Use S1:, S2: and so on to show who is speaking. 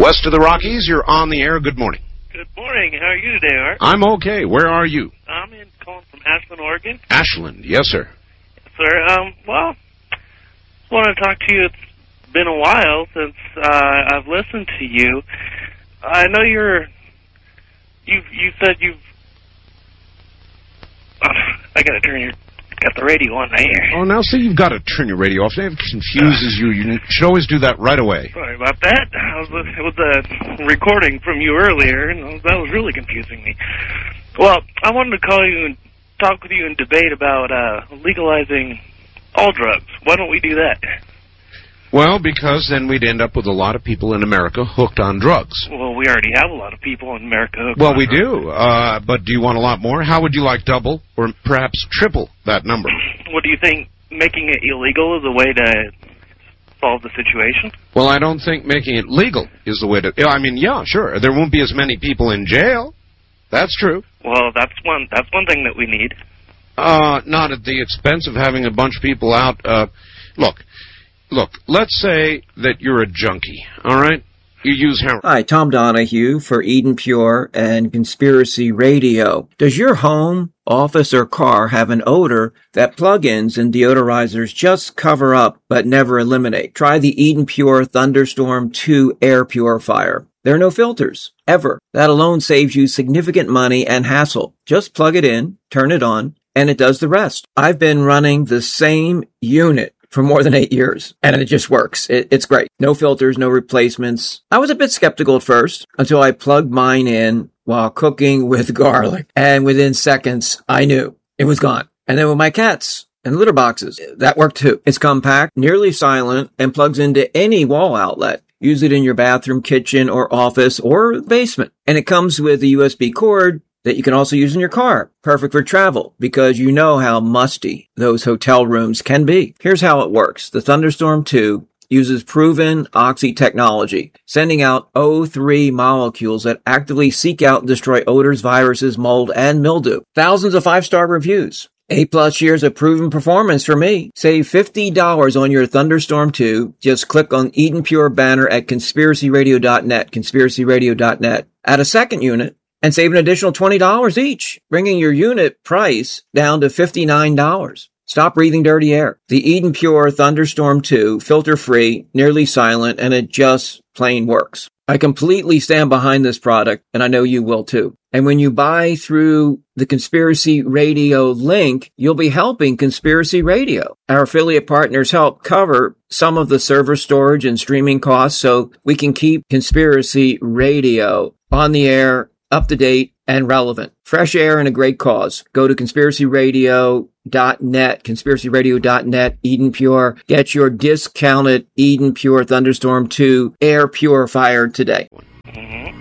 S1: West of the Rockies, you're on the air. Good morning.
S2: Good morning. How are you today, Art?
S1: I'm okay. Where are you?
S2: I'm calling from Ashland, Oregon.
S1: Ashland, yes, sir.
S2: Yes, sir. Well, I want to talk to you. It's been a while since I've listened to you. I know you said you've... I got to got the radio on right here.
S1: Oh, now see, you've got to turn your radio off. It confuses you. You should always do that right away.
S2: Sorry about that. It was a recording from you earlier, and that was really confusing me. Well, I wanted to call you and talk with you and debate about legalizing all drugs. Why don't we do that?
S1: Well, because then we'd end up with a lot of people in America hooked on drugs.
S2: Well, we already have a lot of people in America hooked
S1: on drugs. Well, we do. But do you want a lot more? How would you like double or perhaps triple that number?
S2: What do you think? Making it illegal is a way to solve the situation?
S1: Well, I don't think making it legal is the way to... I mean, yeah, sure. There won't be as many people in jail. That's true.
S2: Well, that's one thing that we need.
S1: Not at the expense of having a bunch of people out. Look, let's say that you're a junkie, all right? You use heroin.
S3: Hi, Tom Donahue for Eden Pure and Conspiracy Radio. Does your home, office, or car have an odor that plug-ins and deodorizers just cover up but never eliminate? Try the Eden Pure Thunderstorm 2 air purifier. There are no filters, ever. That alone saves you significant money and hassle. Just plug it in, turn it on, and it does the rest. I've been running the same unit for more than 8 years, and it just works. It's great. No filters, no replacements. I was a bit skeptical at first until I plugged mine in while cooking with garlic, and within seconds, I knew it was gone. And then with my cats and litter boxes, that worked too. It's compact, nearly silent, and plugs into any wall outlet. Use it in your bathroom, kitchen, or office, or basement. And it comes with a USB cord that you can also use in your car. Perfect for travel, because you know how musty those hotel rooms can be. Here's how it works. The Thunderstorm 2 uses proven oxy technology, sending out O3 molecules that actively seek out and destroy odors, viruses, mold, and mildew. Thousands of 5-star reviews. 8+ years of proven performance for me. Save $50 on your Thunderstorm 2. Just click on Eden Pure banner at conspiracyradio.net, conspiracyradio.net. Add a second unit and save an additional $20 each, bringing your unit price down to $59. Stop breathing dirty air. The Eden Pure Thunderstorm 2, filter-free, nearly silent, and it just plain works. I completely stand behind this product, and I know you will too. And when you buy through the Conspiracy Radio link, you'll be helping Conspiracy Radio. Our affiliate partners help cover some of the server storage and streaming costs so we can keep Conspiracy Radio on the air, up to date, and relevant. Fresh air and a great cause. Go to conspiracyradio.net, conspiracyradio.net, Eden Pure. Get your discounted Eden Pure Thunderstorm 2 air purifier today.
S2: Mm-hmm.